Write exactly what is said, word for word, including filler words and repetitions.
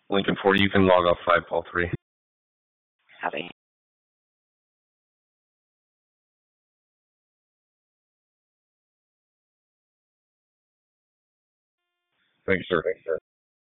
Lincoln forty, you can log off five, Paul three. Copy. Thanks, sir. Thanks, sir.